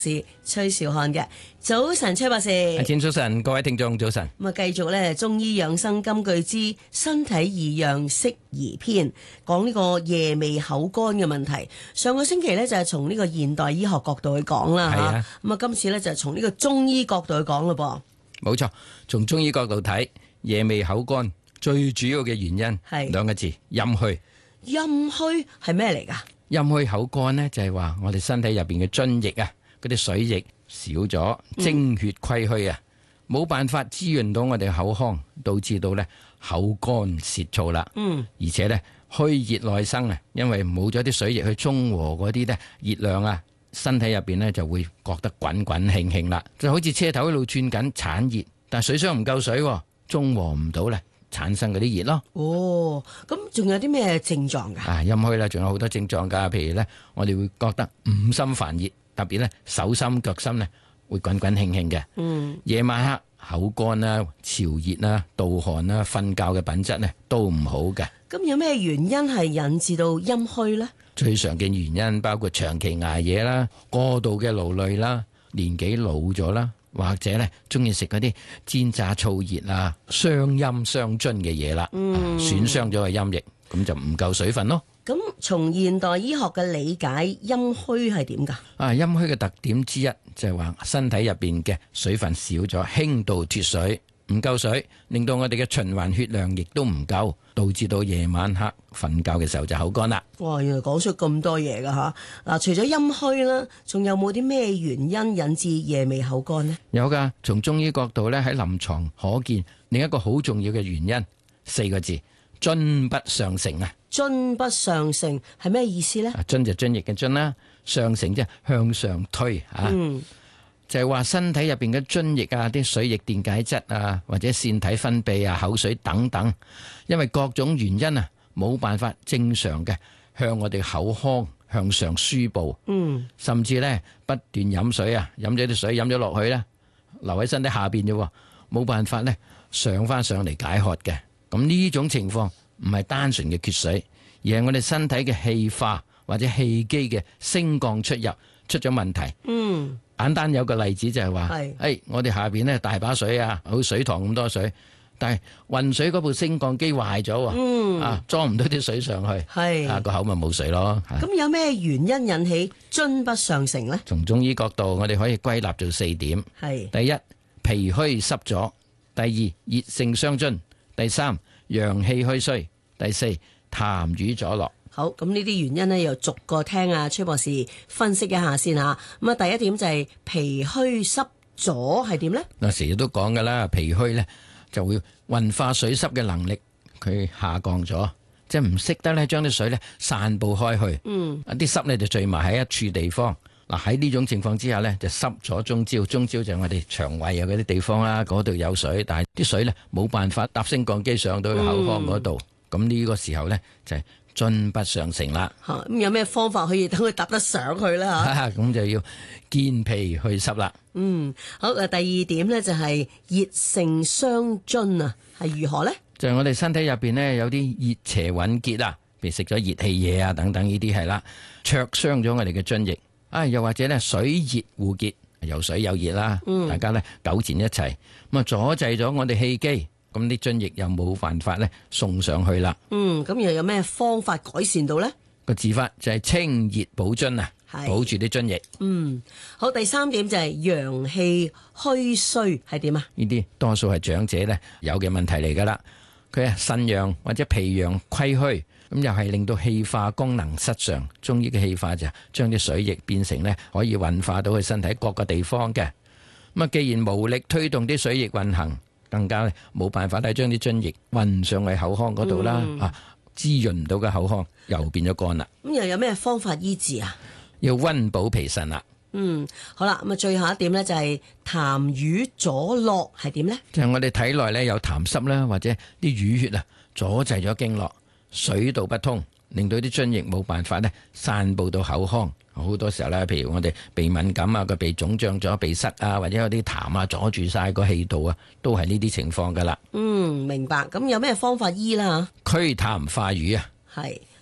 是崔兆漢嘅。早晨，崔博士。 阿錢早晨，各位聽眾早晨。 咁啊，繼續咧中醫養生金句之身體異樣適宜篇，講呢個夜味口乾嘅問題。上個星期咧就係從呢個現代醫學角度去講啦，吓。咁啊，今次咧就係從呢個中醫角度去講咯噃。 冇錯，從中醫角度睇，夜味口乾最主要嘅原因係兩個字：陰虛。 陰虛係咩嚟噶？ 陰虛口乾呢，就係話我哋身體入邊嘅津液啊，嗰啲水液少咗，精血虧虛啊，冇辦法滋潤到我哋口腔，導致到咧口乾舌燥啦。而且咧虛熱內生啊，因為冇咗啲水液去中和嗰啲咧熱量啊，身體入邊咧就會覺得滾滾興興啦，就好似車頭一路轉緊產熱，但係水箱唔夠水，中和唔到咧，產生嗰啲熱咯。 哦，咁仲有啲咩症狀噶？ 陰虛啦，仲有好多症狀噶，譬如咧，我哋會覺得五心煩熱，特別咧手心腳心咧會滾滾興興嘅。夜晚黑口乾啦、潮熱啦、盜汗啦、瞓覺嘅品質咧都唔好嘅。 咁有咩原因係引致到陰虛咧？ 最常見原因包括長期捱夜啦、過度嘅勞累啦、年紀老咗啦，或者咧中意食嗰啲煎炸燥熱啊、傷陰傷津嘅嘢啦，損傷咗個陰液，咁就唔夠水分咯。 咁從現代醫學嘅理解，陰虛係點噶？ 陰虛嘅特點之一就係話身體入邊嘅水分少咗，輕度脫水，唔夠水，令到我哋嘅循環血量亦都唔夠，導致到夜晚黑瞓覺嘅時候就口乾啦。 哇，原來講出咁多嘢噶吓！嗱，除咗陰虛啦，仲有冇啲咩原因引致夜味口乾呢？ 有噶，從中醫角度咧喺臨床可見另一個好重要嘅原因，4個字：津不上承啊！ 津不上承係咩意思呢？ 津就津液嘅津啦，上承即係向上推啊。就係話身體入邊嘅津液啊、啲水液電解質啊，或者腺體分泌啊、口水等等，因為各種原因啊，冇辦法正常嘅向我哋口腔向上輸布，甚至咧不斷飲水啊，飲咗啲水飲咗落去咧，留喺身體下邊啫，冇辦法咧上翻上嚟解渴嘅。咁呢種情況唔係單純嘅缺水，而係我哋身體嘅氣化或者氣機嘅升降出入出咗問題。簡單有個例子就係話，我哋下邊咧大把水啊，好似水塘咁多水，但係運水嗰部升降機壞咗，裝唔到啲水上去，個口咪冇水咯。 咁有咩原因引起津不上承呢？ 從中醫角度，我哋可以歸納做4點。第一，脾虛濕咗；第二，熱盛傷津；第三，陽氣虛衰；第四，痰瘀阻絡。 好，咁呢啲原因呢，又逐個聽崔博士分析一下先吓。咁啊，第一點就係脾虛濕咗係點呢？ 嗱，成日都講噶啦，脾虛咧就會運化水濕嘅能力佢下降咗，即係唔識得咧將啲水咧散布開去。啲濕咧就聚埋喺一處地方。嗱，喺呢種情況之下咧，就濕咗中焦。中焦就係我哋腸胃有嗰啲地方啦，嗰度有水，但係啲水咧冇辦法搭升降機上到去口腔嗰度。咁呢個時候咧就係津不上承啦。 咁有咩方法可以等佢搭得上去咧？ 咁就要健脾去濕啦。 好。第二點咧就係熱盛傷津啊，係如何咧？ 就係我哋身體入邊咧有啲熱邪鬱結啊，譬如食咗熱氣嘢啊等等呢啲係啦，灼傷咗我哋嘅津液。又或者咧水熱互結，有水有熱啦，大家咧糾纏一齊，咁啊阻滯咗我哋氣機，咁啲津液又冇辦法咧送上去啦。 咁又有咩方法改善到咧？ 個治法就係清熱補津啊，保住啲津液。 好，第三點就係陽氣虛衰係點啊？ 呢啲多數係長者咧有嘅問題嚟噶啦，佢係腎陽或者脾陽虧虛。咁又係令到氣化功能失常，中醫嘅氣化就將啲水液變成咧可以運化到去身體各個地方嘅。咁既然無力推動啲水液運行，更加冇辦法咧將啲津液運上去口腔嗰度啦，滋潤唔到嘅口腔又變咗乾啦。 咁又有咩方法醫治啊？ 要溫補脾腎啦。 好啦，咁最後一點咧就係痰瘀阻絡係點咧？ 就係我哋體內咧有痰濕啦，或者啲淤血啊阻滯咗經絡。水道不通，令到啲津液冇辦法咧散布到口腔。好多時候咧，譬如我哋鼻敏感啊，個鼻腫脹咗、鼻塞啊，或者有啲痰啊阻住晒個氣道啊，都係呢啲情況噶啦。 明白。咁有咩方法醫啦？ 驅痰化瘀啊。 係。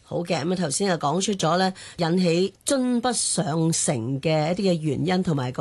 好嘅，咁啊頭先又講出咗咧引起津不上承嘅一啲嘅原因同埋